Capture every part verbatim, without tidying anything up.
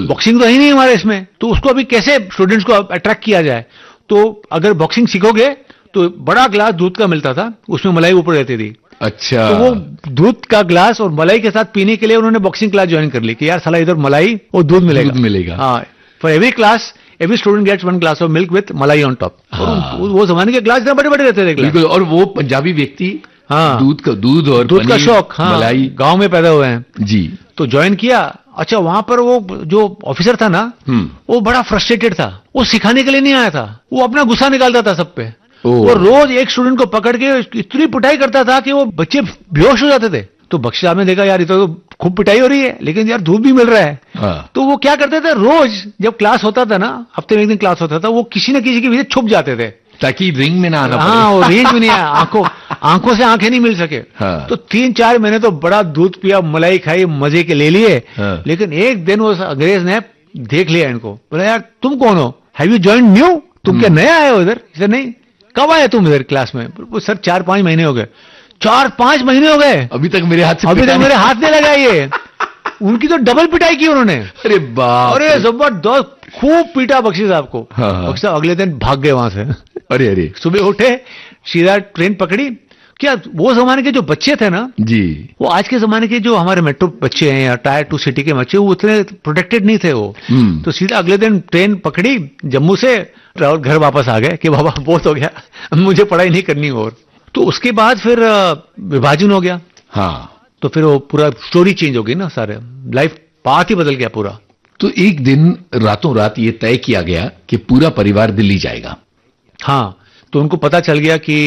Boxing तो है ही नहीं हमारे इसमें, तो उसको अभी कैसे स्टूडेंट्स को अट्रैक्ट किया जाए। तो अगर बॉक्सिंग सीखोगे तो बड़ा ग्लास दूध का मिलता था, उसमें मलाई ऊपर रहती थी। अच्छा। तो वो दूध का ग्लास और मलाई के साथ पीने के लिए उन्होंने बॉक्सिंग क्लास ज्वाइन कर ली कि यार साला इधर मलाई और दूध मिलेगा। दूध मिलेगा। हाँ, for every class every student gets one glass of milk with मलाई ऑन टॉप। वो जमाने के ग्लास इतना बड़े बड़े रहते थे। बिल्कुल। और वो पंजाबी व्यक्ति हाँ दूध का दूध और दूध का शौक, हाँ, मलाई गांव में पैदा हुए हैं जी। तो ज्वाइन किया। अच्छा, वहां पर वो जो ऑफिसर था ना, वो बड़ा फ्रस्ट्रेटेड था, वो सिखाने के लिए नहीं आया था, वो अपना गुस्सा निकालता था सब पे। वो रोज एक स्टूडेंट को पकड़ के इतनी पिटाई करता था कि वो बच्चे बेहोश हो जाते थे। तो बख्शी साहब ने देखा यार ये तो खूब पिटाई हो रही है, लेकिन यार दूध भी मिल रहा है। हाँ। तो वो क्या करते थे, रोज जब क्लास होता था ना, हफ्ते में एक दिन क्लास होता था, वो किसी न किसी के पीछे छुप जाते थे ताकि रिंग में ना आना पड़े। हाँ, वो रेंज में नहीं आया, आंखों आंखों से आंखें नहीं मिल सके। हाँ। तो तीन चार महीने तो बड़ा दूध पिया, मलाई खाई, मजे के ले लिए। हाँ। लेकिन एक दिन उस अंग्रेज ने देख लिया इनको, बोला यार तुम कौन हो, हैव यू जॉइंड न्यू, तुम क्या नया आए हो इधर? इसे नहीं, कब आए तुम इधर क्लास में? सर चार पांच महीने हो गए। चार पांच महीने हो गए, अभी तक मेरे हाथ से अभी तक मेरे हाथ नहीं लगा ये। उनकी तो डबल पिटाई की उन्होंने। अरे बाप, अरे जबरदस्त, खूब पीटा बख्शी साहब को। हाँ। बख्शी साहब अगले दिन भाग गए वहां से। अरे अरे, सुबह उठे, सीधा ट्रेन पकड़ी। क्या वो जमाने के जो बच्चे थे ना जी, वो आज के जमाने के जो हमारे मेट्रो बच्चे हैं या टायर टू सिटी के बच्चे, वो उतने प्रोटेक्टेड नहीं थे वो। तो सीधा अगले दिन ट्रेन पकड़ी जम्मू से, और घर वापस आ गए कि बाबा बहुत हो गया, मुझे पढ़ाई नहीं करनी और। तो उसके बाद फिर विभाजन हो गया। हाँ। तो फिर वो पूरा स्टोरी चेंज हो गई ना, सारे लाइफ पाथ ही बदल गया पूरा। तो एक दिन रातों रात ये तय किया गया कि पूरा परिवार दिल्ली जाएगा। हाँ, तो उनको पता चल गया कि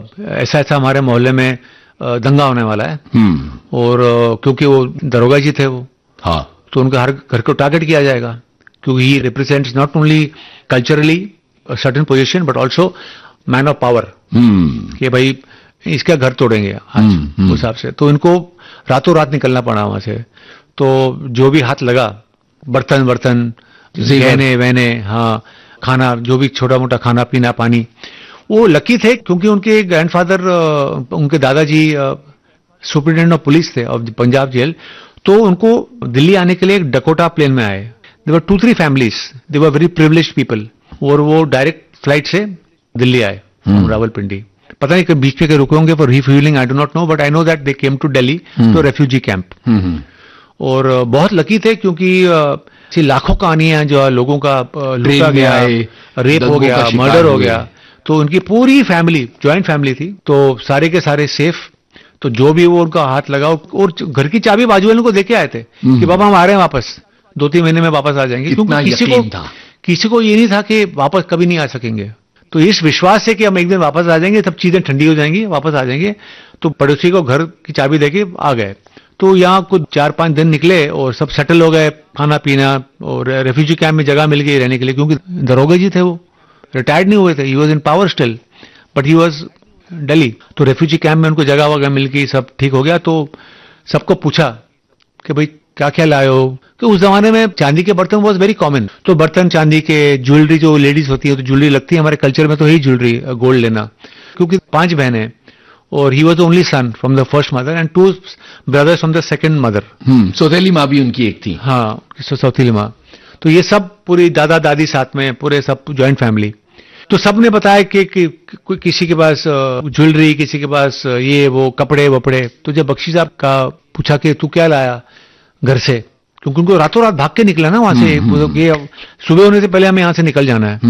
ऐसा ऐसा हमारे मोहल्ले में दंगा होने वाला है। और क्योंकि वो दरोगा जी थे वो, हाँ, तो उनका हर घर को टारगेट किया जाएगा, क्योंकि ही represents not only culturally certain position but also man of power, कि भाई इसका घर तोड़ेंगे आज उस हिसाब से। तो इनको रातों रात निकलना पड़ा वहां से। तो जो भी हाथ लगा, बर्तन बर्तन गहने वहने, हाँ, खाना, जो भी छोटा मोटा खाना पीना पानी, वो लकी थे क्योंकि उनके ग्रैंडफादर, उनके दादाजी सुपरिटेंडेंट ऑफ पुलिस थे ऑफ पंजाब जेल। तो उनको दिल्ली आने के लिए एक डकोटा प्लेन में आए। There were to three families, they were very privileged people, और वो डायरेक्ट फ्लाइट से दिल्ली आए रावलपिंडी। पता नहीं कभी बीच पे रुके होंगे for refuelling, I do not know, but I know that they came to Delhi to refugee camp. और बहुत लकी थे क्योंकि लाखों कहानियां जो लोगों का लूटा गया, रेप हो गया, मर्डर हो गया। तो उनकी पूरी फैमिली ज्वाइंट फैमिली थी, तो सारे के सारे सेफ। तो जो भी वो उनका हाथ लगा, और घर की चाबी बाजू वालों को देके आए थे कि बाबा हम आ रहे हैं वापस, दो तीन महीने में वापस आ जाएंगे। क्योंकि किसी को किसी को ये नहीं था कि वापस कभी नहीं आ सकेंगे। तो इस विश्वास से कि हम एक दिन वापस आ जाएंगे, सब चीजें ठंडी हो जाएंगी, वापस आ जाएंगे। तो पड़ोसी को घर की चाबी देके आ गए। तो यहाँ कुछ चार पांच दिन निकले और सब सेटल हो गए, खाना पीना, और रेफ्यूजी कैंप में जगह मिल गई रहने के लिए, क्योंकि दरोगा जी थे, वो रिटायर्ड नहीं हुए थे, he was in power still but he was Delhi. तो रेफ्यूजी कैंप में उनको जगह वगैरह मिल गई, सब ठीक हो गया। तो सबको पूछा कि भाई क्या क्या लाए हो, कि उस जमाने में चांदी के बर्तन वॉज वेरी कॉमन। तो बर्तन चांदी के, ज्वेलरी जो लेडीज होती है तो ज्वेलरी लगती है, हमारे कल्चर में तो यही ज्वेलरी गोल्ड लेना, क्योंकि पांच बहनें, और he was only sun from the first mother and two brothers from the second mother. सौतेली माँ भी उनकी एक थी। हाँ, सौतेली माँ। तो ये सब पूरी दादा दादी साथ में, पूरे सब ज्वाइंट फैमिली। तो सब ने बताया कि, कि, कि किसी के पास ज्वेलरी, किसी के पास ये वो कपड़े वपड़े। तो जब बख्शी साहब का पूछा कि तू क्या लाया घर से, क्योंकि उनको रातों रात भाग के निकला ना वहां से, ये सुबह होने से पहले हमें यहाँ से निकल जाना है।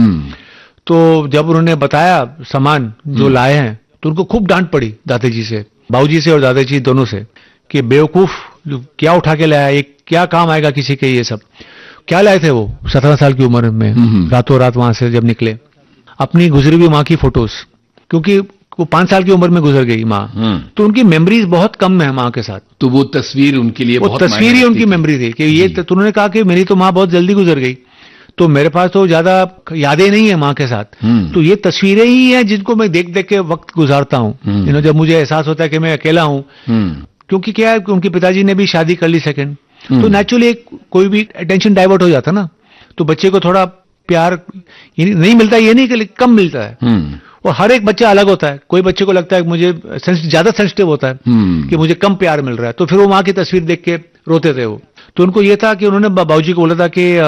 तो जब उन्होंने बताया सामान जो लाए हैं, तो उनको खूब डांट पड़ी दादाजी से, बाबूजी से और दादाजी दोनों से, कि बेवकूफ क्या उठा के लाया, ये क्या काम आएगा किसी के, ये सब क्या लाए थे वो सत्रह साल की उम्र में, रातों रात वहां से जब निकले। अपनी गुजरी हुई माँ की फोटोज, क्योंकि वो पांच साल की उम्र में गुजर गई माँ, तो उनकी मेमोरीज बहुत कम है माँ के साथ। तो वो तस्वीर उनके लिए, वो तस्वीर ही उनकी मेमोरी थी कि ये, तो उन्होंने कहा कि मेरी तो माँ बहुत जल्दी गुजर गई, तो मेरे पास तो ज्यादा यादें नहीं है माँ के साथ। तो ये तस्वीरें ही हैं जिनको मैं देख देख के वक्त गुजारता हूँ, यू नो, जब मुझे एहसास होता है कि मैं अकेला हूँ। क्योंकि क्या है, उनके पिताजी ने भी शादी कर ली सेकंड, तो नेचुरली कोई भी अटेंशन डाइवर्ट हो जाता ना, तो बच्चे को थोड़ा प्यार नहीं मिलता, ये नहीं कि कम मिलता है। और हर एक बच्चा अलग होता है, कोई बच्चे को लगता है कि मुझे ज्यादा सेंसिटिव होता है कि मुझे कम प्यार मिल रहा है, तो फिर वो माँ की तस्वीर देख के रोते थे वो। तो उनको ये था कि उन्होंने बाबूजी को बोला था कि